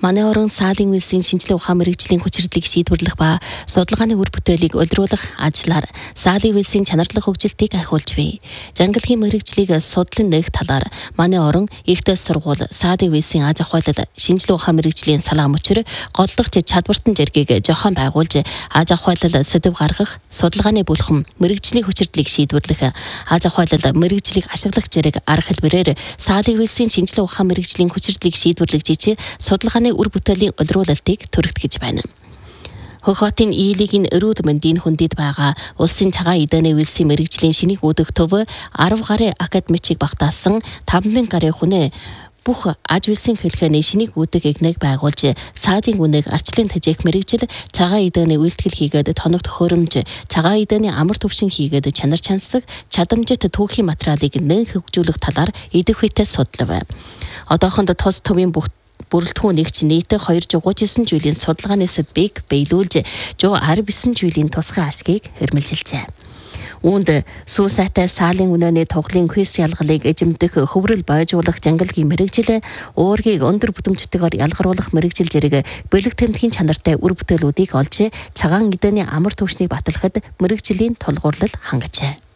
Манай орон саадын үйлсийн шинжилгээ ухаан мэрэгжлийн хүчирдлийг шийдвэрлэх ба судалгааны үр бүтээлийг улируулах ажлаар саадын үйлсийн чанарлах хөгжилтийг ахиулж бий. Жангалгийн мэрэгжлийг судлан нээх талаар манай орон ихтэй сургууль саадын үйлсийн аж ахуйлал шинжилгээ ухаан мэрэгжлийн салаам мөчөр голлогч чадвартан зэргийг зохион байгуулж аж ахуйлал сэдэв гаргах судалгааны бүлхэм мэрэгжлийн хүчирдлийг шийдвэрлэх аж ахуйлал мэрэгжлийг ашиглах зэрэг арга хэлбэрээр саадын үйлсийн шинжилгээ ухаан мэрэгжлийн хүчирдлийг шийдвэрлэж судалгааны үр бүтээлийн улируулалтыг төрөгдгөж байна. Хохотын ийлигийн өрөөд мэндийн хүндэд байгаа улсын цагаан эдэний үйлсийн мэрэгжлийн шинийг үүдэх төв 10 гарын академичийг багтаасан 5,000 гарын хүнээ бүх аж үйлсийн хэлхээний шинийг үүдэх игнэг байгуулж саадын үнэг арчлын тэжээх мэрэгжил цагаан эдэний үйлдэл хийгээд тоног төхөөрөмж цагаан эдэний амар төвшин хийгээд чанар чансаг чадамжит түүхийн материалыг нэн хөгжүүлэх талаар идэвхтэй судлав. Одоохонд тус төвийн бүрэлдэхүүн нэгж нийт 239 жилийн судалгааны сэдвийг биелүүлж 119 жилийн тусгай ашгийг хэрмэлжилжээ. Үүнд сүү сайтай саалын үнэний туглын квиз ялгалыг эзэмдэх хөврөл бойжуулах жангалгийн мэрэгжил уургийг өндөр бүдэмжтэйгээр ялгаруулах мэрэгжил зэрэг бэлэг тэмдгийн чанартай үр бүтээлүүдийг олж цагаан эдэний амар түвшнийг баталахад мэрэгжлийн тулгуурлал хангажээ.